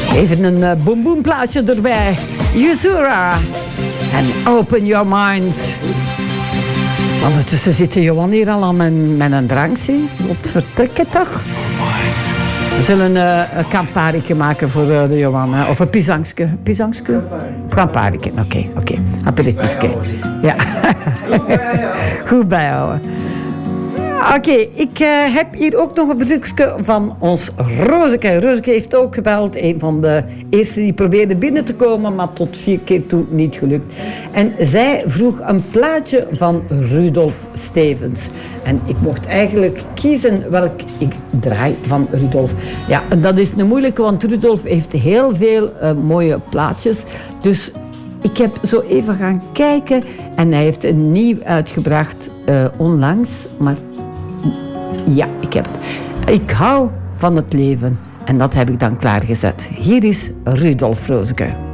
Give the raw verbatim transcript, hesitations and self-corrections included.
Even een uh, boom boom plaatje erbij. Yuzura. En Open Your Mind. Ondertussen zit Johan hier al aan mijn, mijn een drankje. Wat vertrekken toch? We zullen uh, een kamparikje maken voor uh, de Johan. Hè? Of een pisangske. Pisangske? Kamparikje, oké. Okay, oké. Okay. Aperitiefje. Ja. Goed bijhouden. Oké, okay, ik uh, heb hier ook nog een bezoekje van ons Rozeke. Rozeke heeft ook gebeld. Een van de eerste die probeerde binnen te komen, maar tot vier keer toe niet gelukt. En zij vroeg een plaatje van Rudolf Stevens. En ik mocht eigenlijk kiezen welk ik draai van Rudolf. Ja, en dat is een moeilijke, want Rudolf heeft heel veel uh, mooie plaatjes. Dus ik heb zo even gaan kijken en hij heeft een nieuw uitgebracht uh, onlangs, maar ja, ik heb het. Ik hou van het leven en dat heb ik dan klaargezet. Hier is Rudolf Rozeke.